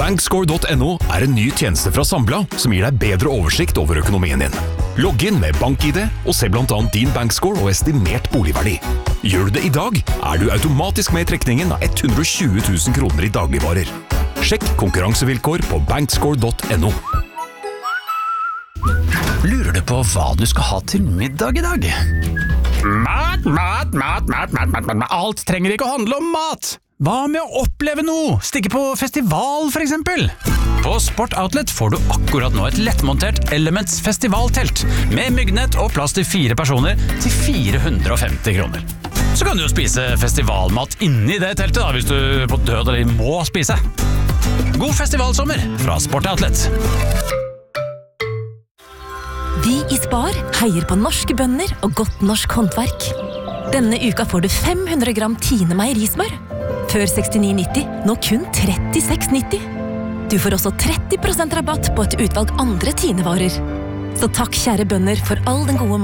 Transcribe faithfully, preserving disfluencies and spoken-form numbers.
Bankscore punktum no er en ny tjeneste fra Sambla som gir deg bedre oversikt over økonomien din. Logg inn med bank-I D og se blant annet din bankscore og estimert boligverdi. Gjør du det i dag, er du automatisk med i trekningen av hundre og tjue tusen kroner i dagligvarer. Sjekk konkurransevilkår på bankscore punktum no. Lurer du på hva du skal ha til middag i dag? Mat, mat, mat, mat, mat, mat, mat. Alt trenger ikke å handle om mat. Hva med å oppleve noe? Stikke på festival, for eksempel? På Sport Outlet får du akkurat nå et lettmontert Elements festivaltelt med myggnett og plass til fire personer til fire hundre og femti kroner. Så kan du jo spise festivalmat inni det teltet da, hvis du på død eller må spise. God festivalsommer fra Sport Outlet. Vi i Spar heier på norske bønder og godt norsk håndverk. Denne uka får du fem hundre gram Tine meierismør. Før sekstini nitti, nå kun trettiseks nitti. Du får også tretti prosent rabatt på et utvalg andre Tine-varer. Så takk kjære bønder for all den gode